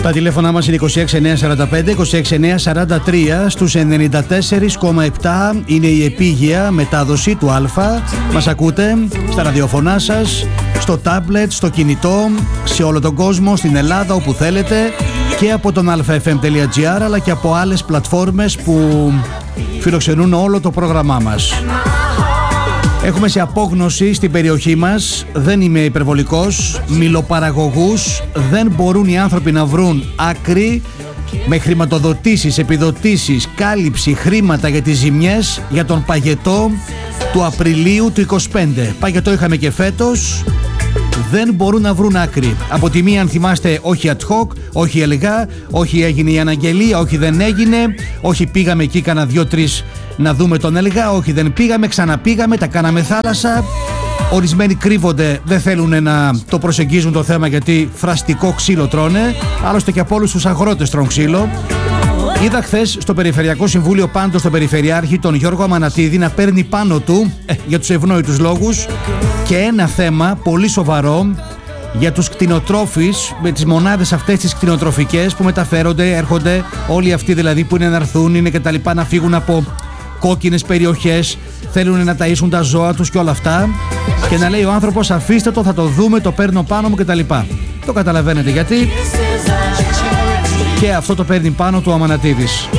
Τα τηλέφωνά μας είναι 26945, 26943, στους 94,7 είναι η επίγεια μετάδοση του Α. Μας ακούτε στα ραδιοφωνά σας, στο τάμπλετ, στο κινητό, σε όλο τον κόσμο, στην Ελλάδα, όπου θέλετε, και από τον alfafm.gr, αλλά και από άλλες πλατφόρμες που φιλοξενούν όλο το πρόγραμμά μας. Έχουμε σε απόγνωση στην περιοχή μας, δεν είμαι υπερβολικός, μιλοπαραγωγούς. Δεν μπορούν οι άνθρωποι να βρουν άκρη με χρηματοδοτήσεις, επιδοτήσεις, κάλυψη, χρήματα για τις ζημιές για τον παγετό του Απριλίου του 25. Παγετό είχαμε και φέτος. Δεν μπορούν να βρουν άκρη. Από τη μία, αν θυμάστε, όχι ad hoc, όχι ελγά, όχι έγινε η αναγγελία, όχι δεν έγινε, όχι πήγαμε εκεί κάνα 2-3 να δούμε τον ελγά, όχι δεν πήγαμε, ξαναπήγαμε, τα κάναμε θάλασσα. Ορισμένοι κρύβονται, δεν θέλουν να το προσεγγίζουν το θέμα γιατί φραστικό ξύλο τρώνε, άλλωστε και από όλους τους αγρότες τρώνε ξύλο. Είδα χθες στο Περιφερειακό Συμβούλιο πάντως τον Περιφερειάρχη, τον Γιώργο Αμανατίδη, να παίρνει πάνω του, για τους ευνόητους λόγους, και ένα θέμα πολύ σοβαρό για τους κτηνοτρόφους, με τις μονάδες αυτές τις κτηνοτροφικές που μεταφέρονται, έρχονται, όλοι αυτοί δηλαδή που είναι να έρθουν, είναι και τα λοιπά, να φύγουν από κόκκινες περιοχές, θέλουν να ταΐσουν τα ζώα τους και όλα αυτά, και να λέει ο άνθρωπος αφήστε το, θα το δούμε, το παίρνω πάνω μου και τα λοιπά. Το καταλαβαίνετε γιατί. Και αυτό το παίρνει πάνω του ο Αμανατίδης.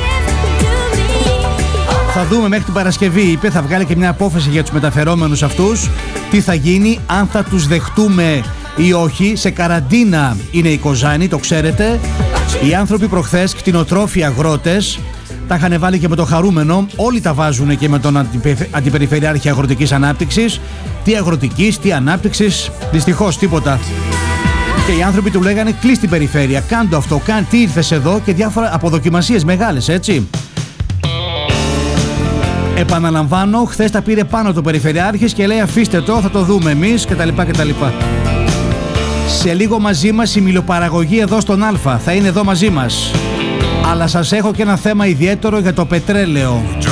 Θα δούμε μέχρι την Παρασκευή, είπε, θα βγάλει και μια απόφαση για τους μεταφερόμενους αυτούς. Τι θα γίνει, αν θα τους δεχτούμε ή όχι. Σε καραντίνα είναι η Κοζάνη, το ξέρετε. Οι άνθρωποι προχθές, κτηνοτρόφοι αγρότες, τα είχαν βάλει και με το χαρούμενο. Όλοι τα βάζουν και με τον Αντιπεριφερειάρχη Αγροτικής Ανάπτυξης. Τι αγροτικής, τι ανάπτυξης, δυστυχώς τίποτα. Και οι άνθρωποι του λέγανε κλείς την περιφέρεια, κάντο αυτό, τι ήρθες εδώ, και διάφορα αποδοκιμασίες μεγάλες, έτσι. Επαναλαμβάνω, χθες τα πήρε πάνω το Περιφερειάρχης και λέει αφήστε το, θα το δούμε εμείς κτλ. Σε λίγο μαζί μας η μιλοπαραγωγή εδώ στον Α, θα είναι εδώ μαζί μας. Αλλά σας έχω και ένα θέμα ιδιαίτερο για το πετρέλαιο.